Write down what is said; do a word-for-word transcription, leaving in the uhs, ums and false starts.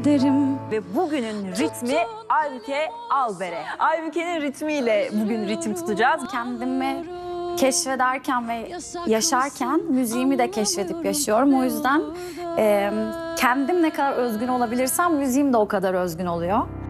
ederim. Ve bugünün ritmi Aybüke Alber'e. Aybüke'nin ritmiyle bugün ritim tutacağız. Kendimi keşfederken ve yaşarken müziğimi de keşfedip yaşıyorum. O yüzden e, kendim ne kadar özgün olabilirsem müziğim de o kadar özgün oluyor.